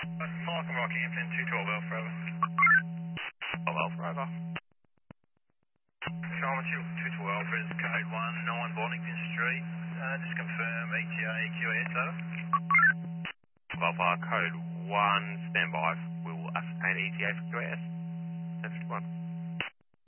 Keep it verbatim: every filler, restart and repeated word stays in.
Falcon Rock Hampton, two twelve Alpha over. twelve Alpha over. Charlotte two twelve Alpha is code one nine Bonington Street. Uh, just confirm E T A Q S over. twelve Alpha code one, standby. We'll ascertain E T A for Q A S. ten fifty-one.